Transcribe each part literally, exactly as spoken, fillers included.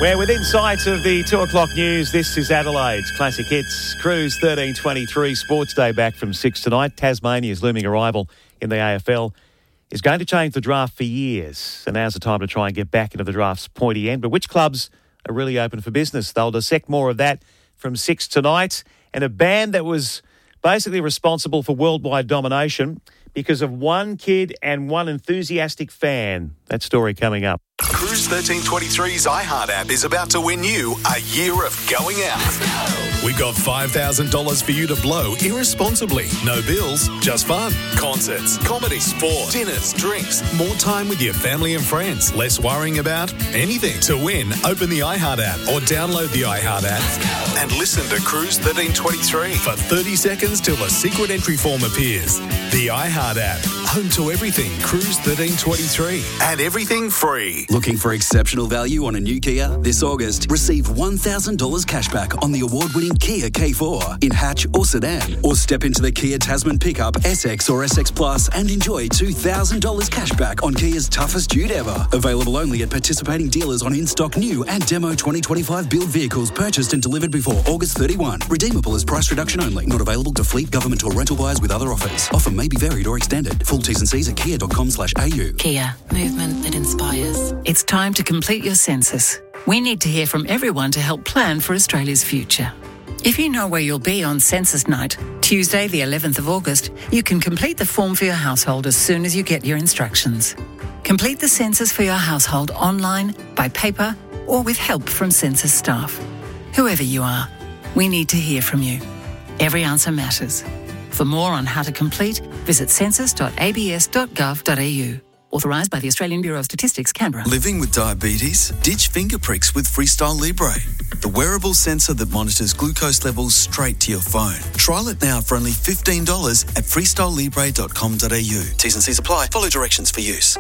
We're within sight of the two o'clock news. This is Adelaide's Classic Hits. Cruise thirteen twenty-three Sports Day back from six tonight. Tasmania's looming arrival in the A F L is going to change the draft for years. So now's the time to try and get back into the draft's pointy end. But which clubs are really open for business? They'll dissect more of that from six tonight. And a band that was basically responsible for worldwide domination because of one kid and one enthusiastic fan. That story coming up. Cruise thirteen twenty-three's iHeart app is about to win you a year of going out. We've got five thousand dollars for you to blow irresponsibly. No bills, just fun. Concerts, comedy, sport, dinners, drinks, more time with your family and friends. Less worrying about anything. To win, open the iHeart app or download the iHeart app and listen to Cruise thirteen twenty-three for thirty seconds till a secret entry form appears. The iHeart app, home to everything Cruise thirteen twenty-three and everything free. Looking for exceptional value on a new Kia? This August, receive one thousand dollars cashback on the award-winning Kia K four in hatch or sedan. Or step into the Kia Tasman pickup, S X or S X Plus and enjoy two thousand dollars cashback on Kia's toughest dude ever. Available only at participating dealers on in-stock new and demo twenty twenty-five build vehicles purchased and delivered before August thirty-first. Redeemable as price reduction only. Not available to fleet, government or rental buyers with other offers. Offer may be varied or extended. Full T's and C's at kia dot com slash a u. Kia. Movement that inspires. It's time to complete your census. We need to hear from everyone to help plan for Australia's future. If you know where you'll be on census night, Tuesday the eleventh of August, you can complete the form for your household as soon as you get your instructions. Complete the census for your household online, by paper, or with help from census staff. Whoever you are, we need to hear from you. Every answer matters. For more on how to complete, visit census dot a b s dot gov dot a u. Authorised by the Australian Bureau of Statistics, Canberra. Living with diabetes? Ditch finger pricks with Freestyle Libre, the wearable sensor that monitors glucose levels straight to your phone. Trial it now for only fifteen dollars at freestyle libre dot com dot a u. T's and C's apply. Follow directions for use.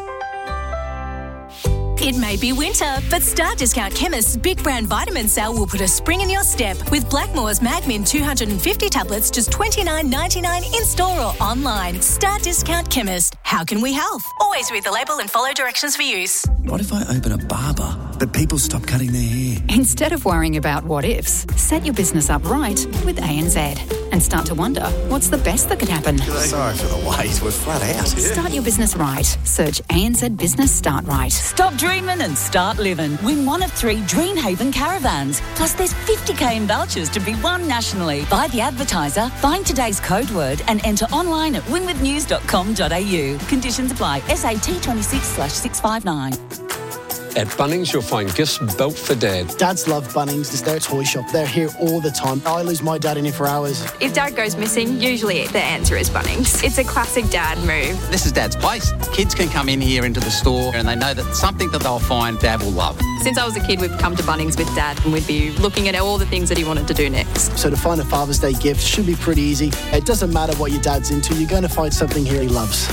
It may be winter, but Star Discount Chemist's Big Brand Vitamin Sale will put a spring in your step with Blackmore's Magmin two hundred fifty tablets just twenty-nine ninety-nine in store or online. Star Discount Chemist. How can we help? Always read the label and follow directions for use. What if I open a barber, but people stop cutting their hair? Instead of worrying about what ifs, set your business up right with A N Z and start to wonder what's the best that could happen. Sorry for the wait, we're flat out. Start your business right. Search A N Z Business Start Right. Stop dreaming and start living. Win one of three Dreamhaven caravans. Plus there's fifty k in vouchers to be won nationally. Buy the advertiser, find today's code word and enter online at win with news dot com dot a u. Conditions apply. S A T twenty-six slash six five nine. At Bunnings, you'll find gifts built for Dad. Dads love Bunnings. It's their toy shop. They're here all the time. I lose my dad in here for hours. If Dad goes missing, usually the answer is Bunnings. It's a classic Dad move. This is Dad's place. Kids can come in here into the store and they know that something that they'll find Dad will love. Since I was a kid, we've come to Bunnings with Dad and we'd be looking at all the things that he wanted to do next. So to find a Father's Day gift should be pretty easy. It doesn't matter what your dad's into. You're going to find something here he loves.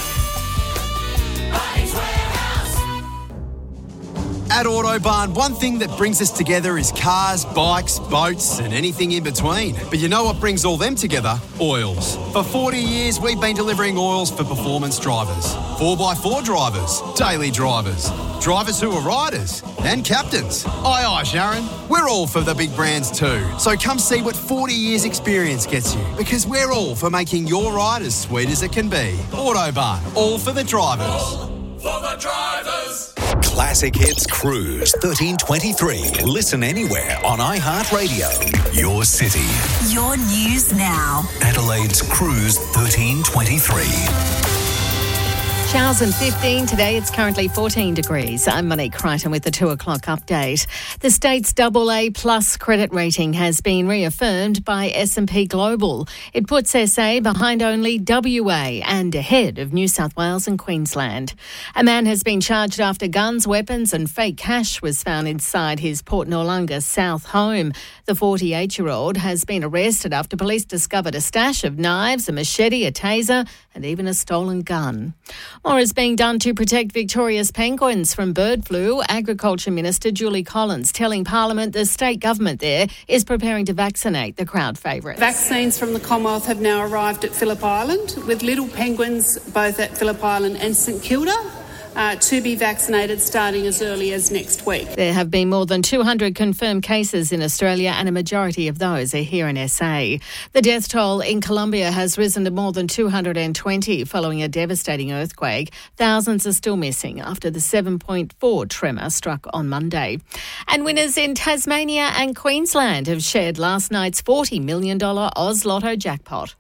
At Autobarn, one thing that brings us together is cars, bikes, boats and anything in between. But you know what brings all them together? Oils. For forty years, we've been delivering oils for performance drivers, four by four drivers, daily drivers, drivers who are riders and captains. Aye, aye, Sharon. We're all for the big brands too. So come see what forty years experience gets you, because we're all for making your ride as sweet as it can be. Autobarn, all for the drivers. All for the drivers. Classic Hits Cruise thirteen twenty-three. Listen anywhere on iHeartRadio. Your city. Your news now. Adelaide's Cruise thirteen twenty-three. Showers and fifteen. Today it's currently fourteen degrees. I'm Monique Crichton with the two o'clock update. The state's double A plus credit rating has been reaffirmed by S and P Global. It puts S A behind only W A and ahead of New South Wales and Queensland. A man has been charged after guns, weapons and fake cash was found inside his Port Noarlunga South home. The forty-eight-year-old has been arrested after police discovered a stash of knives, a machete, a taser and even a stolen gun. More is being done to protect Victoria's penguins from bird flu. Agriculture Minister Julie Collins telling Parliament the state government there is preparing to vaccinate the crowd favourites. Vaccines from the Commonwealth have now arrived at Phillip Island, with little penguins both at Phillip Island and St Kilda. uh, to be vaccinated starting as early as next week. There have been more than two hundred confirmed cases in Australia, and a majority of those are here in S A. The death toll in Colombia has risen to more than two hundred twenty following a devastating earthquake. Thousands are still missing after the seven point four tremor struck on Monday. And winners in Tasmania and Queensland have shared last night's forty million dollars Oz Lotto jackpot.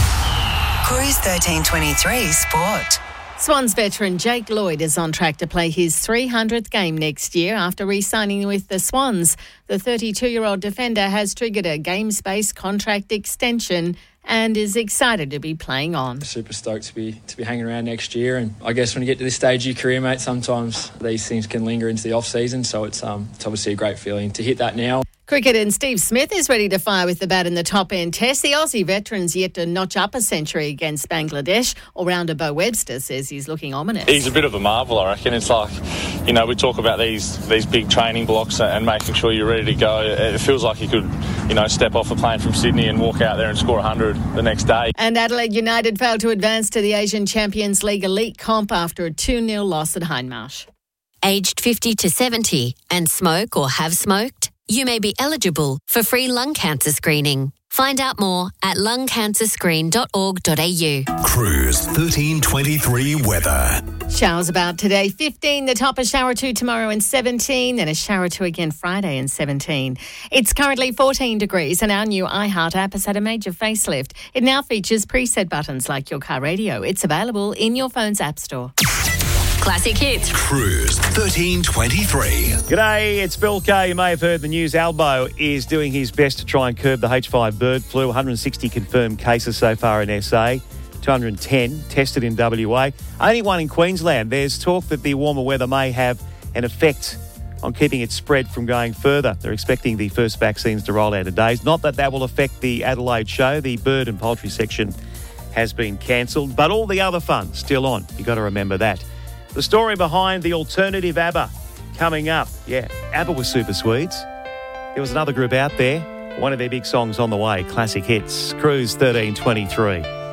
Cruise thirteen twenty-three Sport. Swans veteran Jake Lloyd is on track to play his three hundredth game next year after re-signing with the Swans. The thirty-two-year-old defender has triggered a game-space contract extension and is excited to be playing on. Super stoked to be to be hanging around next year, and I guess when you get to this stage of your career, mate, sometimes these things can linger into the off-season, so it's um it's obviously a great feeling to hit that now. Cricket and Steve Smith is ready to fire with the bat in the top-end test. The Aussie veteran's yet to notch up a century against Bangladesh. All-rounder Bo Webster says he's looking ominous. He's a bit of a marvel, I reckon. It's like, you know, we talk about these these big training blocks and making sure you're ready to go. It feels like he could, you know, step off a plane from Sydney and walk out there and score one hundred the next day. And Adelaide United failed to advance to the Asian Champions League Elite Comp after a two nil loss at Hindmarsh. Aged fifty to seventy and smoke or have smoked? You may be eligible for free lung cancer screening. Find out more at lung cancer screen dot org dot a u. Cruise thirteen twenty-three weather. Showers about today, fifteen. The top, a shower two tomorrow and seventeen. Then a shower two again Friday and seventeen. It's currently fourteen degrees, and our new iHeart app has had a major facelift. It now features preset buttons like your car radio. It's available in your phone's app store. Classic hits. Cruise thirteen twenty-three. G'day, it's Bill K. You may have heard the news. Albo is doing his best to try and curb the H five bird flu. one hundred sixty confirmed cases so far in S A. two hundred ten tested in W A. Only one in Queensland. There's talk that the warmer weather may have an effect on keeping it spread from going further. They're expecting the first vaccines to roll out in days. Not that that will affect the Adelaide show. The bird and poultry section has been cancelled, but all the other fun still on. You've got to remember that. The story behind the alternative ABBA coming up. Yeah, ABBA was super Swedes. There was another group out there. One of their big songs on the way, Classic Hits. Cruise thirteen twenty-three.